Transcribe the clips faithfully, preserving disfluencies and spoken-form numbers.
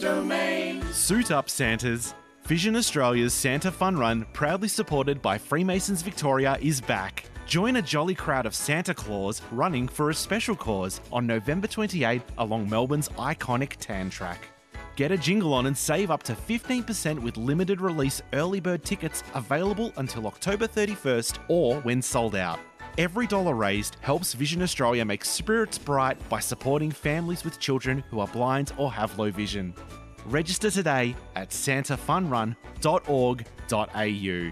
Domain. Suit up, Santas. Vision Australia's Santa Fun Run, proudly supported by Freemasons Victoria, is back. Join a jolly crowd of Santa Claus running for a special cause on November twenty-eighth along Melbourne's iconic Tan Track. Get a jingle on and save up to fifteen percent with limited release early bird tickets available until October thirty-first or when sold out. Every dollar raised helps Vision Australia make spirits bright by supporting families with children who are blind or have low vision. Register today at santa fun run dot org dot a u.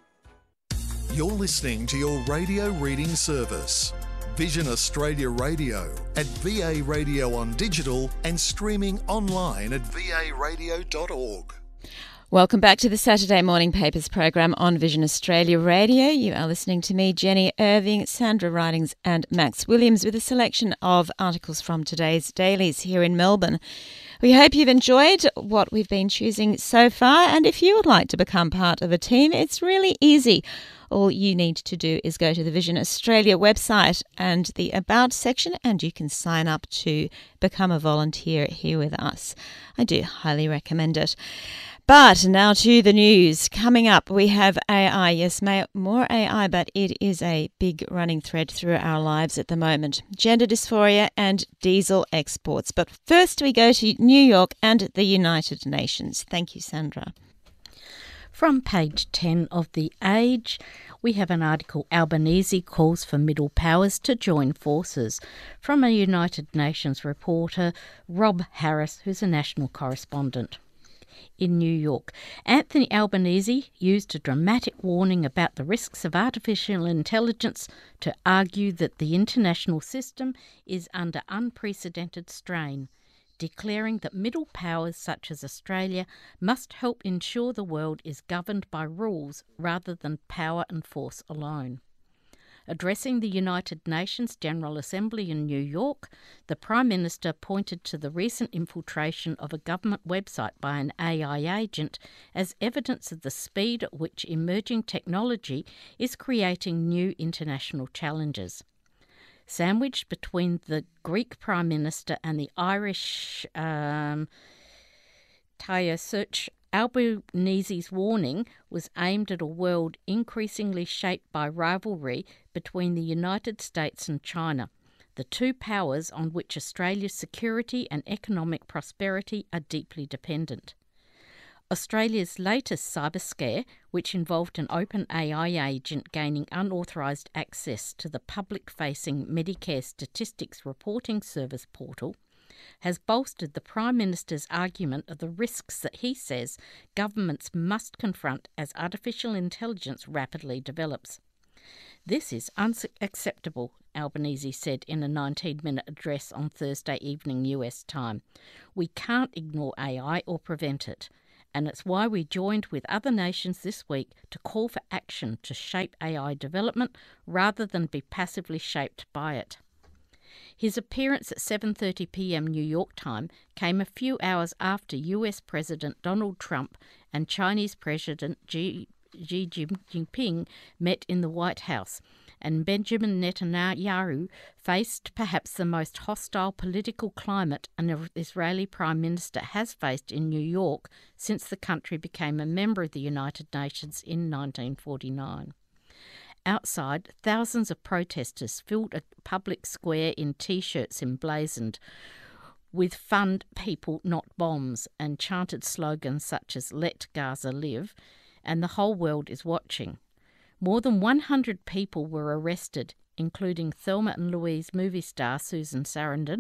You're listening to your radio reading service, Vision Australia Radio, at V A Radio on digital and streaming online at v a radio dot org. Welcome back to the Saturday Morning Papers program on Vision Australia Radio. You are listening to me, Jenny Irving, Sandra Ridings and Max Williams with a selection of articles from today's dailies here in Melbourne. We hope you've enjoyed what we've been choosing so far, and if you would like to become part of a team, it's really easy. All you need to do is go to the Vision Australia website and the About section, and you can sign up to become a volunteer here with us. I do highly recommend it. But now to the news. Coming up, we have A I. Yes, more A I, but it is a big running thread through our lives at the moment. Gender dysphoria and diesel exports. But first we go to New York and the United Nations. Thank you, Sandra. From page ten of The Age, we have an article, Albanese calls for middle powers to join forces, from a United Nations reporter, Rob Harris, who's a national correspondent. In New York, Anthony Albanese used a dramatic warning about the risks of artificial intelligence to argue that the international system is under unprecedented strain, declaring that middle powers such as Australia must help ensure the world is governed by rules rather than power and force alone. Addressing the United Nations General Assembly in New York, the Prime Minister pointed to the recent infiltration of a government website by an A I agent as evidence of the speed at which emerging technology is creating new international challenges. Sandwiched between the Greek Prime Minister and the Irish um, Taoiseach, Albanese's warning was aimed at a world increasingly shaped by rivalry between the United States and China, the two powers on which Australia's security and economic prosperity are deeply dependent. Australia's latest cyber scare, which involved an open A I agent gaining unauthorised access to the public-facing Medicare Statistics Reporting Service portal, has bolstered the Prime Minister's argument of the risks that he says governments must confront as artificial intelligence rapidly develops. This is unacceptable, Albanese said in a nineteen-minute address on Thursday evening U S time. We can't ignore A I or prevent it, and it's why we joined with other nations this week to call for action to shape A I development rather than be passively shaped by it. His appearance at seven thirty p.m. New York time came a few hours after U S President Donald Trump and Chinese President Xi, Xi Jinping met in the White House, and Benjamin Netanyahu faced perhaps the most hostile political climate an Israeli Prime Minister has faced in New York since the country became a member of the United Nations in nineteen forty-nine. Outside, thousands of protesters filled a public square in T-shirts emblazoned with "Fund People, Not Bombs" and chanted slogans such as "Let Gaza Live" and "The Whole World is Watching." More than one hundred people were arrested, including Thelma and Louise movie star Susan Sarandon.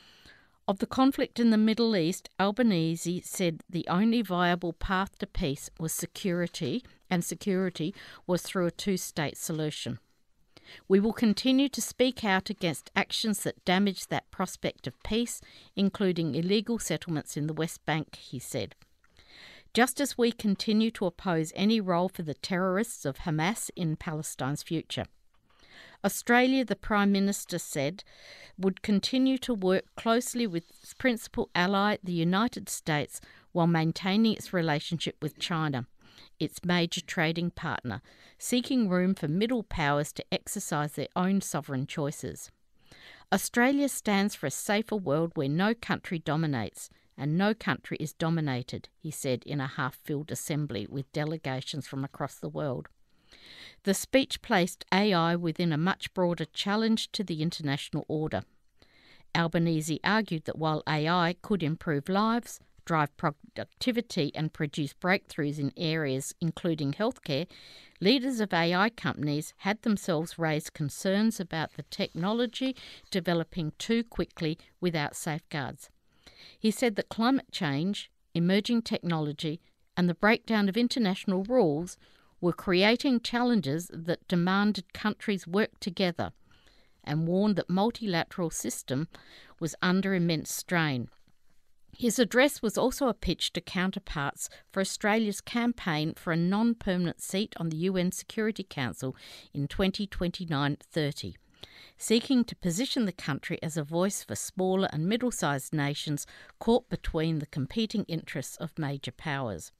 Of the conflict in the Middle East, Albanese said the only viable path to peace was security, and security was through a two-state solution. We will continue to speak out against actions that damage that prospect of peace, including illegal settlements in the West Bank, he said. Just as we continue to oppose any role for the terrorists of Hamas in Palestine's future. Australia, the Prime Minister said, would continue to work closely with its principal ally, the United States, while maintaining its relationship with China, its major trading partner, seeking room for middle powers to exercise their own sovereign choices. Australia stands for a safer world where no country dominates, and no country is dominated, he said in a half-filled assembly with delegations from across the world. The speech placed A I within a much broader challenge to the international order. Albanese argued that while A I could improve lives, drive productivity and produce breakthroughs in areas including healthcare, leaders of A I companies had themselves raised concerns about the technology developing too quickly without safeguards. He said that climate change, emerging technology, and the breakdown of international rules were creating challenges that demanded countries work together, and warned that multilateral system was under immense strain. His address was also a pitch to counterparts for Australia's campaign for a non-permanent seat on the U N Security Council in twenty twenty-nine thirty, seeking to position the country as a voice for smaller and middle-sized nations caught between the competing interests of major powers.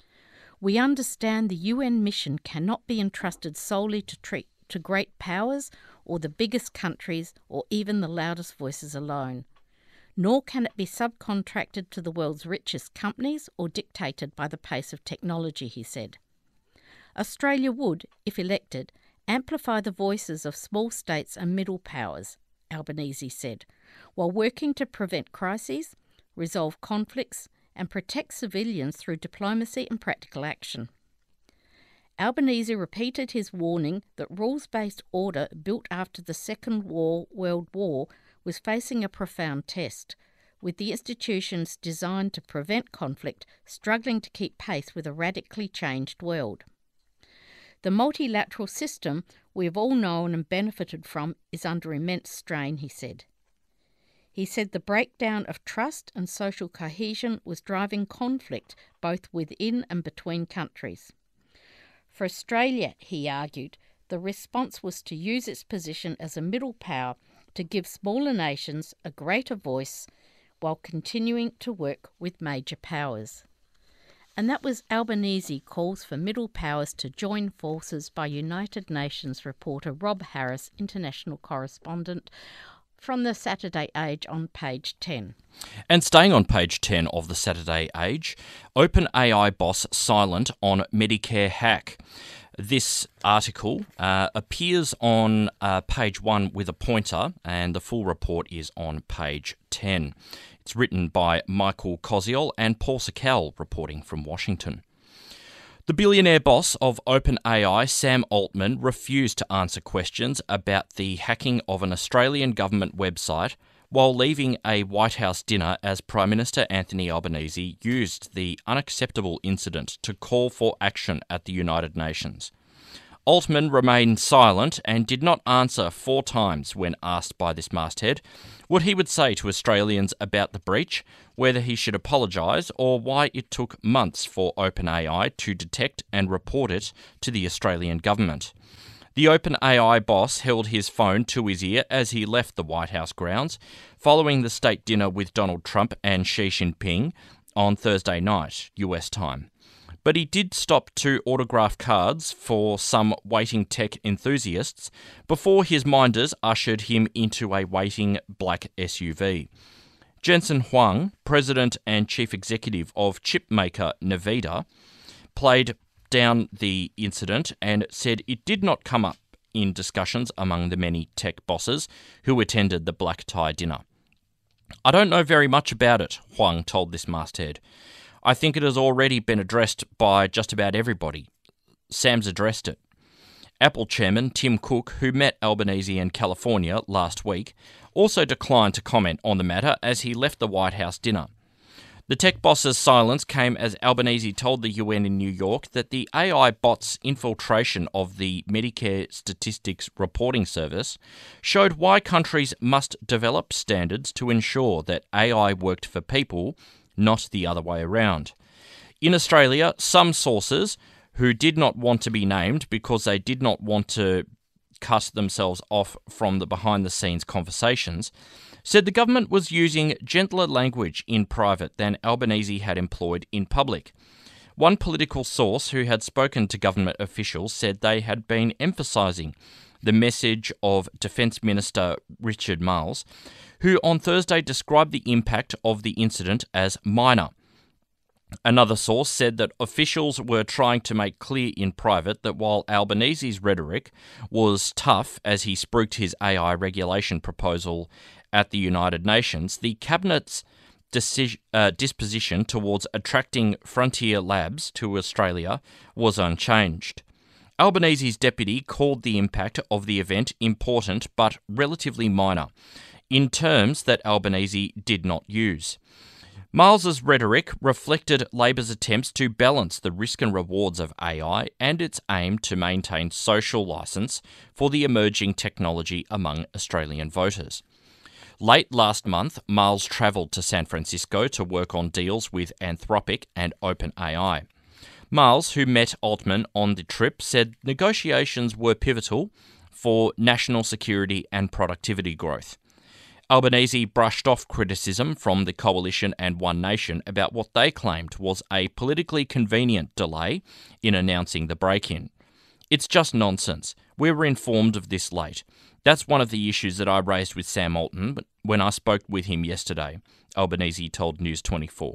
We understand the U N mission cannot be entrusted solely to, treat, to great powers or the biggest countries or even the loudest voices alone. Nor can it be subcontracted to the world's richest companies or dictated by the pace of technology, he said. Australia would, if elected, amplify the voices of small states and middle powers, Albanese said, while working to prevent crises, resolve conflicts, and protect civilians through diplomacy and practical action. Albanese repeated his warning that rules-based order built after the Second World War was facing a profound test, with the institutions designed to prevent conflict struggling to keep pace with a radically changed world. The multilateral system we have all known and benefited from is under immense strain, he said. He said the breakdown of trust and social cohesion was driving conflict both within and between countries. For Australia, he argued, the response was to use its position as a middle power to give smaller nations a greater voice while continuing to work with major powers. And that was Albanese calls for middle powers to join forces by United Nations reporter Rob Harris, international correspondent, from the Saturday Age on page ten. And staying on page ten of the Saturday Age, OpenAI boss silent on Medicare hack. This article uh, appears on uh, page one with a pointer, and the full report is on page ten. It's written by Michael Koziol and Paul Sakell, reporting from Washington. The billionaire boss of OpenAI, Sam Altman, refused to answer questions about the hacking of an Australian government website while leaving a White House dinner as Prime Minister Anthony Albanese used the unacceptable incident to call for action at the United Nations. Altman remained silent and did not answer four times when asked by this masthead what he would say to Australians about the breach, whether he should apologise, or why it took months for OpenAI to detect and report it to the Australian government. The OpenAI boss held his phone to his ear as he left the White House grounds, following the state dinner with Donald Trump and Xi Jinping on Thursday night, U S time. But he did stop to autograph cards for some waiting tech enthusiasts before his minders ushered him into a waiting black S U V. Jensen Huang, president and chief executive of chipmaker Nvidia, played down the incident and said it did not come up in discussions among the many tech bosses who attended the black tie dinner. "I don't know very much about it," Huang told this masthead. "I think it has already been addressed by just about everybody. Sam's addressed it." Apple chairman Tim Cook, who met Albanese in California last week, also declined to comment on the matter as he left the White House dinner. The tech boss's silence came as Albanese told the U N in New York that the A I bot's infiltration of the Medicare Statistics Reporting Service showed why countries must develop standards to ensure that A I worked for people, not the other way around. In Australia, some sources who did not want to be named because they did not want to cut themselves off from the behind-the-scenes conversations said the government was using gentler language in private than Albanese had employed in public. One political source who had spoken to government officials said they had been emphasising the message of Defence Minister Richard Marles, who on Thursday described the impact of the incident as minor. Another source said that officials were trying to make clear in private that while Albanese's rhetoric was tough as he spruiked his A I regulation proposal at the United Nations, the Cabinet's Deci- uh, disposition towards attracting frontier labs to Australia was unchanged. Albanese's deputy called the impact of the event important but relatively minor, in terms that Albanese did not use. Miles's rhetoric reflected Labor's attempts to balance the risk and rewards of A I and its aim to maintain social licence for the emerging technology among Australian voters. Late last month, Miles travelled to San Francisco to work on deals with Anthropic and OpenAI. Miles, who met Altman on the trip, said negotiations were pivotal for national security and productivity growth. Albanese brushed off criticism from the Coalition and One Nation about what they claimed was a politically convenient delay in announcing the break-in. It's just nonsense. We were informed of this late. That's one of the issues that I raised with Sam Altman when I spoke with him yesterday, Albanese told News twenty-four.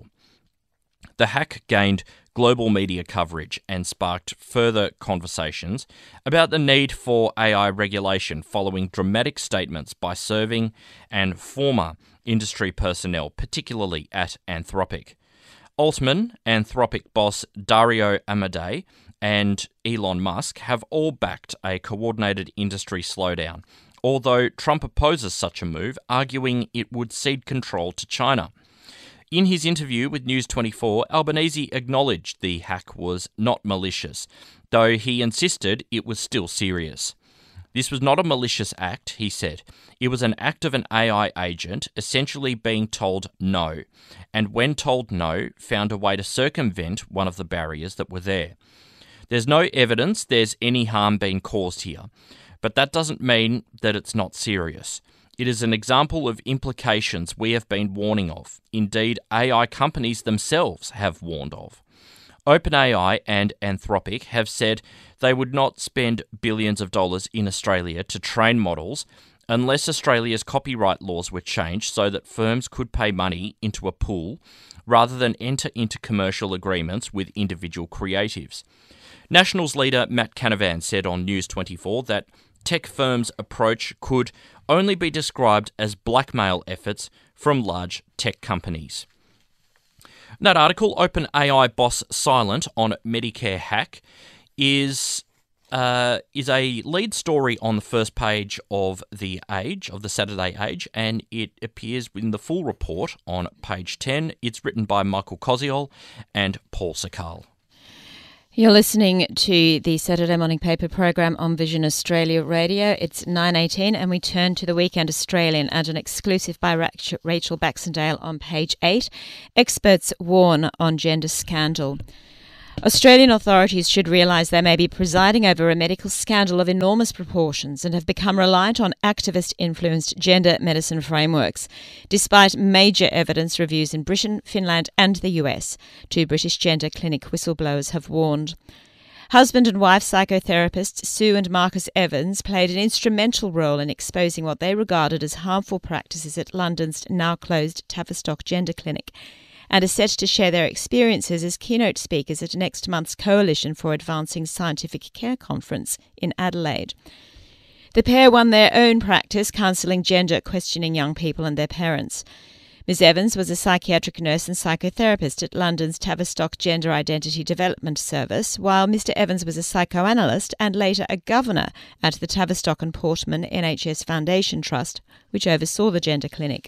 The hack gained global media coverage and sparked further conversations about the need for A I regulation following dramatic statements by serving and former industry personnel, particularly at Anthropic. Altman, Anthropic boss Dario Amodei, and Elon Musk have all backed a coordinated industry slowdown, although Trump opposes such a move, arguing it would cede control to China. In his interview with News twenty-four, Albanese acknowledged the hack was not malicious, though he insisted it was still serious. This was not a malicious act, he said. It was an act of an A I agent essentially being told no, and when told no, found a way to circumvent one of the barriers that were there. There's no evidence there's any harm being caused here, but that doesn't mean that it's not serious. It is an example of implications we have been warning of. Indeed, A I companies themselves have warned of. OpenAI and Anthropic have said they would not spend billions of dollars in Australia to train models unless Australia's copyright laws were changed so that firms could pay money into a pool rather than enter into commercial agreements with individual creatives. Nationals leader Matt Canavan said on News twenty-four that tech firms' approach could only be described as blackmail efforts from large tech companies. In that article, OpenAI boss silent on Medicare hack is uh, is a lead story on the first page of the Age, of the Saturday Age, and it appears in the full report on page ten. It's written by Michael Koziol and Paul Sakal. You're listening to the Saturday Morning Paper program on Vision Australia Radio. It's nine eighteen and we turn to the Weekend Australian and an exclusive by Rachel Baxendale on page eight. Experts warn on gender scandal. Australian authorities should realise they may be presiding over a medical scandal of enormous proportions and have become reliant on activist-influenced gender medicine frameworks, despite major evidence reviews in Britain, Finland and the U S. Two British gender clinic whistleblowers have warned. Husband and wife psychotherapists Sue and Marcus Evans played an instrumental role in exposing what they regarded as harmful practices at London's now-closed Tavistock Gender Clinic, and are set to share their experiences as keynote speakers at next month's Coalition for Advancing Scientific Care conference in Adelaide. The pair won their own practice counselling gender-questioning young people and their parents. Miz Evans was a psychiatric nurse and psychotherapist at London's Tavistock Gender Identity Development Service, while Mister Evans was a psychoanalyst and later a governor at the Tavistock and Portman N H S Foundation Trust, which oversaw the gender clinic.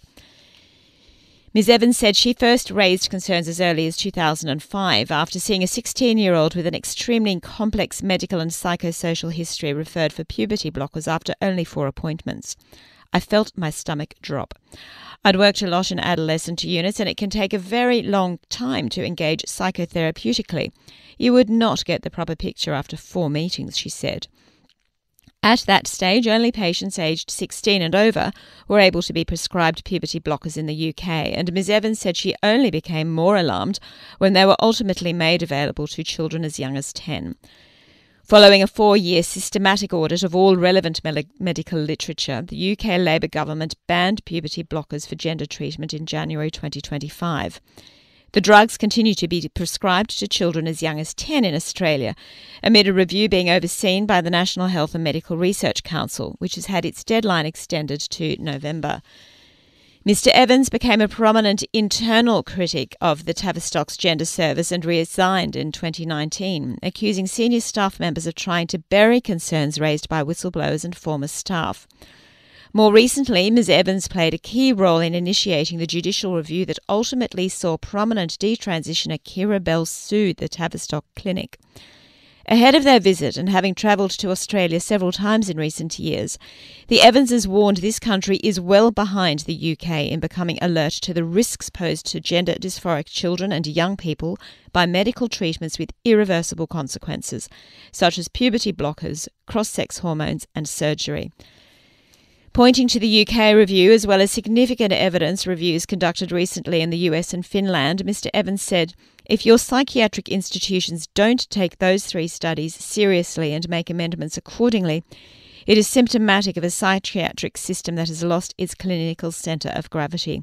Miz Evans said she first raised concerns as early as two thousand five after seeing a sixteen-year-old with an extremely complex medical and psychosocial history referred for puberty blockers after only four appointments. I felt my stomach drop. I'd worked a lot in adolescent units and it can take a very long time to engage psychotherapeutically. You would not get the proper picture after four meetings, she said. At that stage, only patients aged sixteen and over were able to be prescribed puberty blockers in the U K, and Miz Evans said she only became more alarmed when they were ultimately made available to children as young as ten. Following a four-year systematic audit of all relevant me- medical literature, the U K Labour government banned puberty blockers for gender treatment in January twenty twenty-five. The drugs continue to be prescribed to children as young as ten in Australia, amid a review being overseen by the National Health and Medical Research Council, which has had its deadline extended to November. Mister Evans became a prominent internal critic of the Tavistock's gender service and resigned in twenty nineteen, accusing senior staff members of trying to bury concerns raised by whistleblowers and former staff. More recently, Miz Evans played a key role in initiating the judicial review that ultimately saw prominent detransitioner Kira Bell sue the Tavistock Clinic. Ahead of their visit and having travelled to Australia several times in recent years, the Evanses warned this country is well behind the U K in becoming alert to the risks posed to gender dysphoric children and young people by medical treatments with irreversible consequences, such as puberty blockers, cross-sex hormones and surgery. Pointing to the U K review as well as significant evidence reviews conducted recently in the U S and Finland, Mister Evans said, "If your psychiatric institutions don't take those three studies seriously and make amendments accordingly, it is symptomatic of a psychiatric system that has lost its clinical centre of gravity."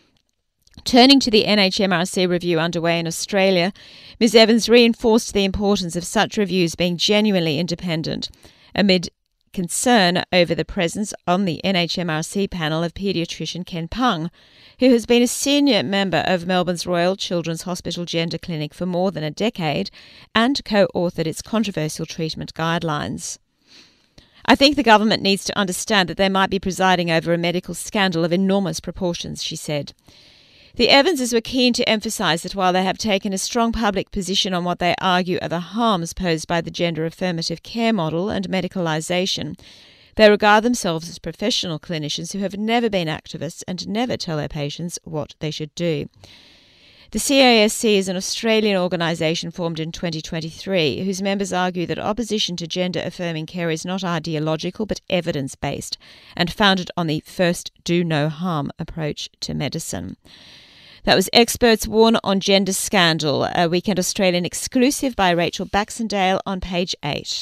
Turning to the N H M R C review underway in Australia, Miz Evans reinforced the importance of such reviews being genuinely independent, amid concern over the presence on the N H M R C panel of paediatrician Ken Pung, who has been a senior member of Melbourne's Royal Children's Hospital Gender Clinic for more than a decade and co-authored its controversial treatment guidelines. "I think the government needs to understand that they might be presiding over a medical scandal of enormous proportions," she said. The Evanses were keen to emphasise that while they have taken a strong public position on what they argue are the harms posed by the gender affirmative care model and medicalisation, they regard themselves as professional clinicians who have never been activists and never tell their patients what they should do. The C A S C is an Australian organisation formed in twenty twenty-three whose members argue that opposition to gender-affirming care is not ideological but evidence-based and founded on the first do no harm approach to medicine. That was Experts Warn on Gender Scandal, a Weekend Australian exclusive by Rachel Baxendale on page eight.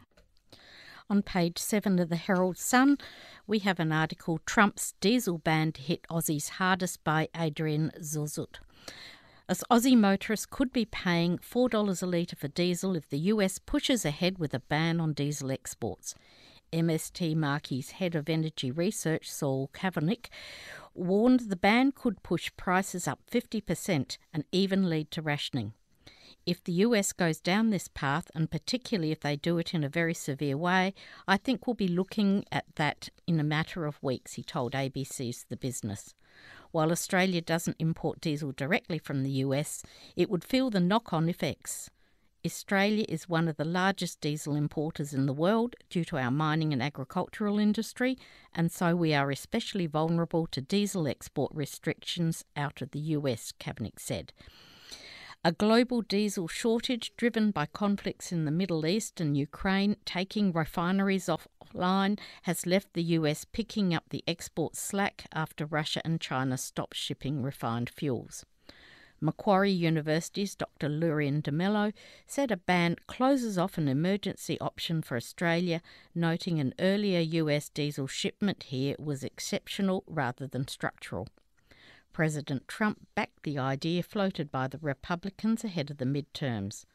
On page seven of the Herald Sun, we have an article, Trump's diesel ban to hit Aussies hardest, by Adrian Zuzut. As Aussie motorists could be paying four dollars a litre for diesel if the U S pushes ahead with a ban on diesel exports. M S T Marquis' head of energy research, Saul Kavanagh, warned the ban could push prices up fifty percent and even lead to rationing. If the U S goes down this path, and particularly if they do it in a very severe way, I think we'll be looking at that in a matter of weeks, he told A B C's The Business. While Australia doesn't import diesel directly from the U S, it would feel the knock-on effects. Australia is one of the largest diesel importers in the world due to our mining and agricultural industry, and so we are especially vulnerable to diesel export restrictions out of the U S, Kavanagh said. A global diesel shortage driven by conflicts in the Middle East and Ukraine taking refineries offline has left the U S picking up the export slack after Russia and China stopped shipping refined fuels. Macquarie University's Doctor Lurian de Mello said a ban closes off an emergency option for Australia, noting an earlier U S diesel shipment here was exceptional rather than structural. President Trump backed the idea floated by the Republicans ahead of the midterms.